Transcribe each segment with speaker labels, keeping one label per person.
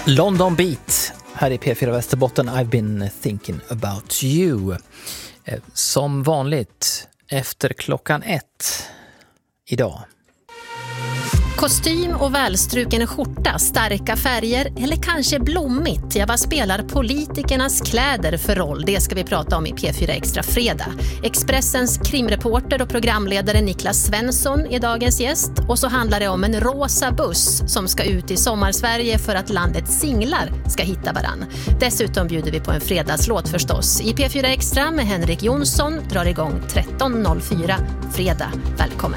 Speaker 1: London Beat här i P4 Västerbotten. I've been thinking about you. Som vanligt efter klockan 1 idag.
Speaker 2: Kostym och välstruken skjorta, starka färger eller kanske blommigt. Ja, vad spelar politikernas kläder för roll? Det ska vi prata om i P4 Extra fredag. Expressens krimreporter och programledare Niklas Svensson är dagens gäst. Och så handlar det om en rosa buss som ska ut i sommarsverige för att landets singlar ska hitta varann. Dessutom bjuder vi på en fredagslåt förstås. I P4 Extra med Henrik Jonsson drar igång 13.04 fredag. Välkommen!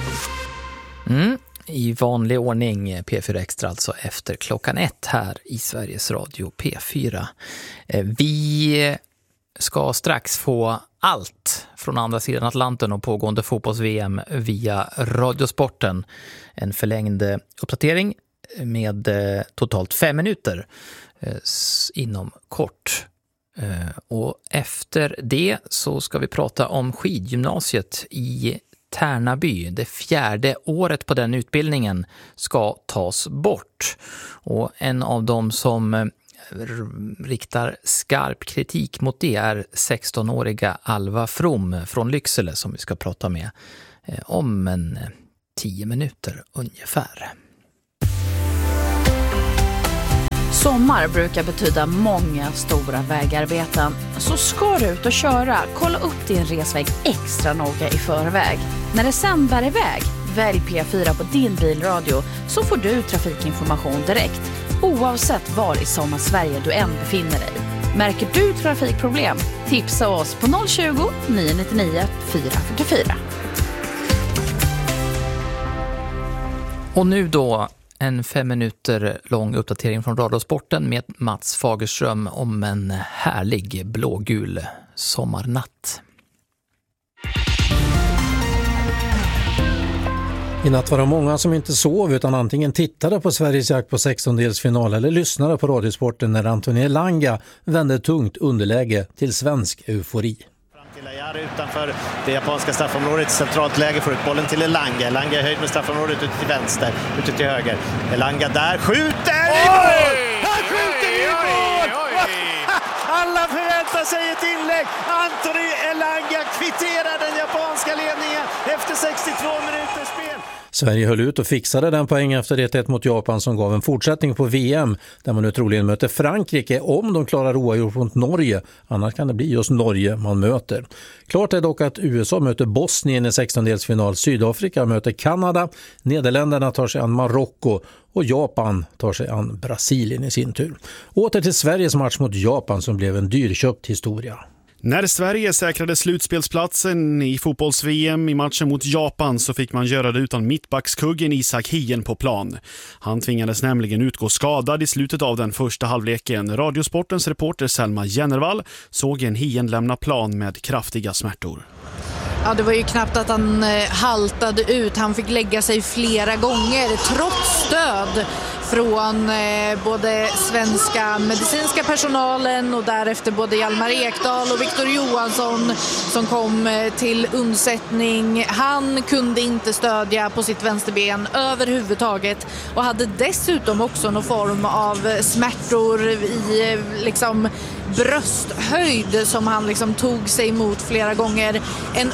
Speaker 1: I vanlig ordning P4 Extra alltså efter klockan 1 här i Sveriges Radio P4. Vi ska strax få allt från andra sidan Atlanten och pågående fotbolls-VM via Radiosporten. En förlängd uppdatering med totalt 5 minuter inom kort. Och efter det så ska vi prata om skidgymnasiet i Tärnaby. Det 4:e året på den utbildningen ska tas bort. Och en av dem som riktar skarp kritik mot det är 16-åriga Alva From från Lycksele som vi ska prata med om 10 minuter ungefär.
Speaker 3: Sommar brukar betyda många stora vägarbeten. Så ska du ut och köra, kolla upp din resväg extra noga i förväg. När det sen bär iväg, välj P4 på din bilradio så får du trafikinformation direkt. Oavsett var i sommarsverige du än befinner dig. Märker du trafikproblem? Tipsa oss på 020 999 444.
Speaker 1: Och nu då en 5 minuter lång uppdatering från Radiosporten med Mats Fagerström om en härlig blågul sommarnatt.
Speaker 4: I natt var det många som inte sov utan antingen tittade på Sveriges jakt på 16-delsfinal eller lyssnade på Radiosporten när Anthony Elanga vände tungt underläge till svensk eufori.
Speaker 5: Utanför det japanska straffområdet, centralt läge, får ut bollen till Elanga. Elanga är höjd med straffområdet ut till vänster, ut till höger. Elanga där, skjuter! Han skjuter i mål! Alla förväntar sig ett inlägg. Anthony Elanga kvitterar den japanska ledningen efter 62 minuters spel.
Speaker 4: Sverige höll ut och fixade den poäng efter 1-1 mot Japan som gav en fortsättning på VM där man nu troligen möter Frankrike om de klarar oavgjort mot Norge. Annars kan det bli just Norge man möter. Klart är dock att USA möter Bosnien i 16-delsfinal, Sydafrika möter Kanada, Nederländerna tar sig an Marocko och Japan tar sig an Brasilien i sin tur. Åter till Sveriges match mot Japan som blev en dyrköpt historia.
Speaker 6: När Sverige säkrade slutspelsplatsen i fotbolls-VM i matchen mot Japan så fick man göra det utan mittbackskuggen Isak Hien på plan. Han tvingades nämligen utgå skadad i slutet av den första halvleken. Radiosportens reporter Selma Jennervall såg en Hien lämna plan med kraftiga smärtor.
Speaker 3: Ja, det var ju knappt att han haltade ut. Han fick lägga sig flera gånger trots stöd från både svenska medicinska personalen och därefter både Hjalmar Ekdal och Viktor Johansson som kom till undsättning. Han kunde inte stödja på sitt vänsterben överhuvudtaget och hade dessutom också någon form av smärtor i liksom brösthöjd som han liksom tog sig emot flera gånger. En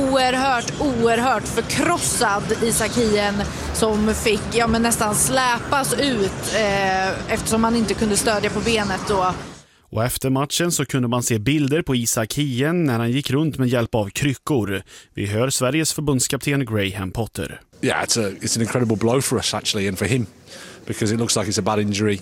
Speaker 3: oerhört förkrossad Isak Hien som fick nästan släpas ut eftersom han inte kunde stödja på benet då.
Speaker 6: Och efter matchen så kunde man se bilder på Isak Hien när han gick runt med hjälp av kryckor. Vi hör Sveriges förbundskapten Graham Potter.
Speaker 7: Yeah, it's an incredible blow for us actually and for him because it looks like it's a bad injury.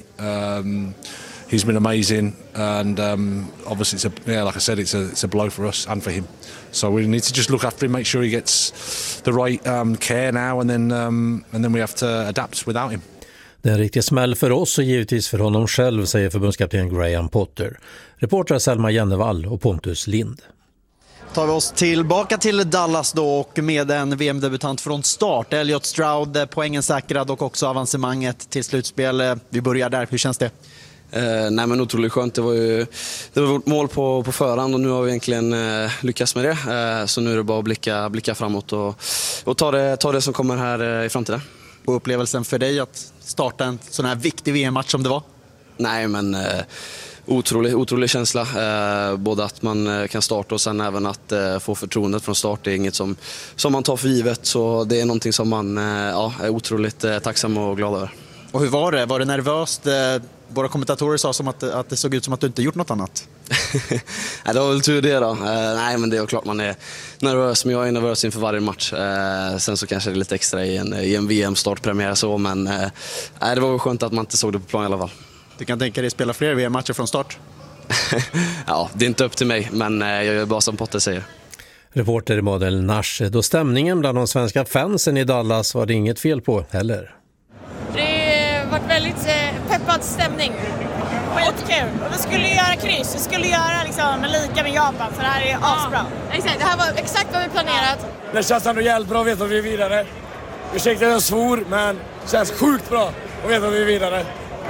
Speaker 7: He's been amazing, and obviously, like I said, it's a blow for us and for him. So we need to just look after him, make sure he gets the right care now, and then we have to adapt without him.
Speaker 4: Det är en riktig smäll för oss och givetvis för honom själv, säger förbundskapten Graham Potter. Reporter Selma Jennevall och Pontus Lind.
Speaker 8: Tar vi oss tillbaka till Dallas då och med en VM-debutant från start. Elliot Stroud, poängen säkrad och också avancemanget till slutspel. Vi börjar där, hur känns det?
Speaker 9: Nej, men otroligt skönt. Det var vårt mål på förhand och nu har vi egentligen lyckats med det. Så nu är det bara att blicka framåt och ta det som kommer här i framtiden.
Speaker 8: Och upplevelsen för dig att starta en sån här viktig VM-match som det var?
Speaker 9: Nej, men otrolig känsla. Både att man kan starta och sen även att få förtroendet från start. Det är inget som man tar för givet, så det är någonting som man är otroligt tacksam och glad över.
Speaker 8: Och hur var det? Var det nervöst? Våra kommentatorer sa som att det såg ut som att du inte gjort något annat.
Speaker 9: Nej, det var väl tur det då. Nej, men det är klart man är nervös, men jag är nervös inför varje match. Sen så kanske det är lite extra i en VM-startpremiär så, men det var väl skönt att man inte såg det på plan i alla fall.
Speaker 8: Du kan tänka dig spela fler VM-matcher från start?
Speaker 9: Ja, det är inte upp till mig, men jag gör bara som Potter säger.
Speaker 4: Reporter Emanuel Nash. Då stämningen bland de svenska fansen i Dallas var det inget fel på heller.
Speaker 10: Det har varit väldigt peppad stämning. Skitkul. Och vi skulle göra kryss. Vi skulle göra liksom lika med Japan, för det här är asbra. Exakt, det här var exakt vad vi planerat.
Speaker 11: Det känns ändå jävligt bra att veta att vi är vidare. Ursäkta jag svor, men det känns sjukt bra att veta att vi är vidare.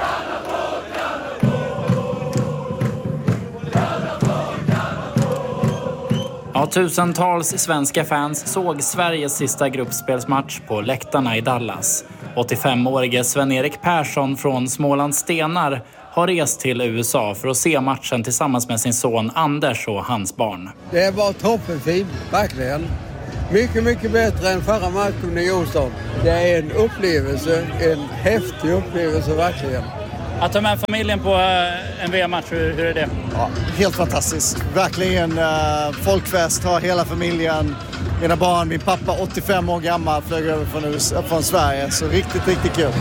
Speaker 12: Ja, tusentals svenska fans såg Sveriges sista gruppspelsmatch på läktarna i Dallas. 85-årige Sven-Erik Persson från Smålands Stenar har rest till USA för att se matchen tillsammans med sin son Anders och hans barn.
Speaker 13: Det var toppenfint, verkligen. Mycket bättre än förra matchen i Houston. Det är en upplevelse, en häftig upplevelse verkligen.
Speaker 12: Att ta med familjen på en VM-match, hur är det?
Speaker 14: Ja, helt fantastiskt. Verkligen folkfest, har hela familjen, mina barn, min pappa 85 år gammal flög över från Sverige. Så riktigt kul.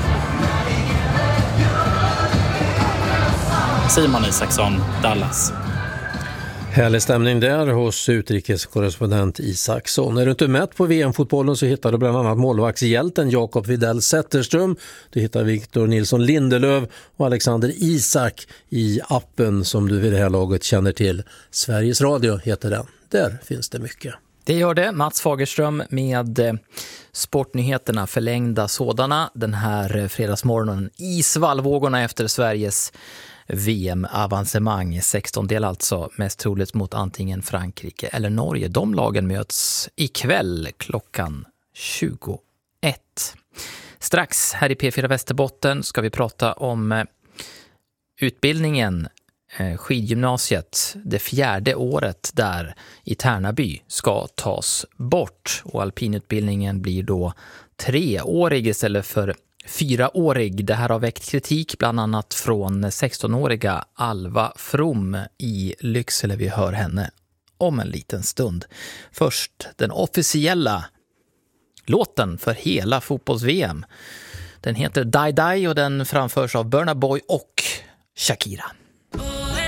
Speaker 12: Simon Isaksson, Dallas.
Speaker 4: Härlig stämning där hos utrikeskorrespondent Isaksson. Är du inte mätt på VM-fotbollen så hittar du bland annat målvaktshjälten Jakob Widell Zetterström. Du hittar Victor Nilsson Lindelöf och Alexander Isak i appen som du vid det här laget känner till. Sveriges Radio heter den. Där finns det mycket.
Speaker 1: Det gör det. Mats Fagerström med sportnyheterna, förlängda sådana, den här fredagsmorgonen i svallvågorna efter Sveriges VM-avancemang. 16-del alltså, mest troligt mot antingen Frankrike eller Norge. De lagen möts ikväll klockan 21. Strax här i P4 Västerbotten ska vi prata om utbildningen. Skidgymnasiet, det 4:e året där i Tärnaby, ska tas bort och alpinutbildningen blir då 3-årig istället för 4-årig. Det här har väckt kritik bland annat från 16-åriga Alva From i Lycksele. Vi hör henne om en liten stund. Först den officiella låten för hela fotbolls-VM. Den heter Die Die och den framförs av Burna Boy och Shakira.